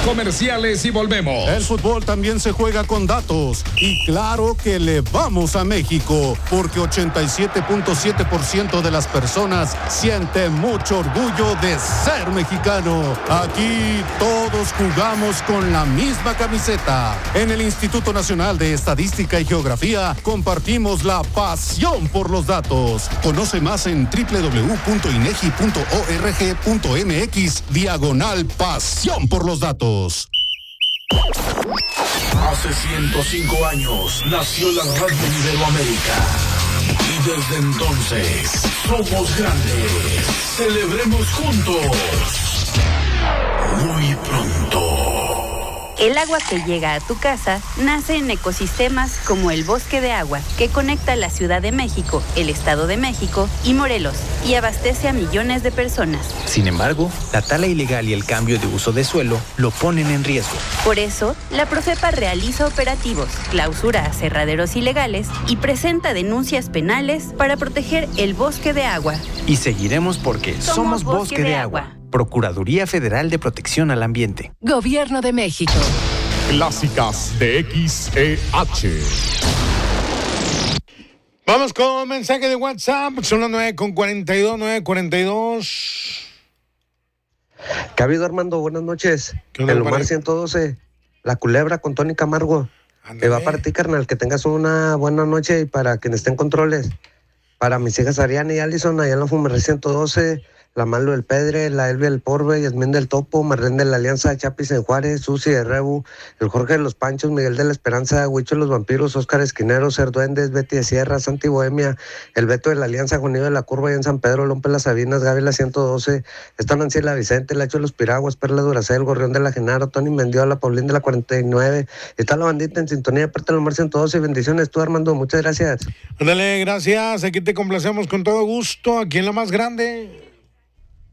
comerciales y volvemos. El fútbol también se juega con datos. Y claro que le vamos a México, porque 87.7% de las personas siente mucho orgullo de ser mexicano. Aquí todos jugamos con la misma camiseta. En el Instituto Nacional de Estadística y Geografía compartimos la pasión por los datos. Conoce más en www.inegi.org.mx/pasión por los datos. Hace 105 años nació la Radio Iberoamérica. Y desde entonces somos grandes. Celebremos juntos. Muy pronto. El agua que llega a tu casa nace en ecosistemas como el Bosque de Agua, que conecta la Ciudad de México, el Estado de México y Morelos, y abastece a millones de personas. Sin embargo, la tala ilegal y el cambio de uso de suelo lo ponen en riesgo. Por eso, la Profepa realiza operativos, clausura aserraderos ilegales y presenta denuncias penales para proteger el Bosque de Agua. Y seguiremos porque somos Bosque de Agua. Procuraduría Federal de Protección al Ambiente. Gobierno de México. Clásicas de XEH. Vamos con mensaje de WhatsApp. Son las 9:42. ¿Qué ha habido, Armando? Buenas noches. El Omar 112, La Culebra con Tony Camargo. Que va para ti, carnal. Que tengas una buena noche y para quienes estén controles. Para mis hijas Ariana y Allison, allá en la Fumeré 112. La Malo del Pedre, la Elvia del Porbe, Yasmín del Topo, Marlene de la Alianza, Chapis en Juárez, Susi de Rebu, el Jorge de los Panchos, Miguel de la Esperanza, Huicho de los Vampiros, Óscar Esquinero, Ser Duendes, Betty de Sierra, Santi Bohemia, el Beto de la Alianza, Juanillo de la Curva y en San Pedro, Lompe Las Sabinas, Gaby la 112, está Nancy de la Vicente, Lacho de los Piraguas, Perla Duracel, Gorrión de la Genaro, Tony Mendiola, Paulín de la 49, está la bandita en sintonía, aparte del Omar 112 y bendiciones tú, Armando, muchas gracias. Ándale, gracias, aquí te complacemos con todo gusto, aquí en la más grande.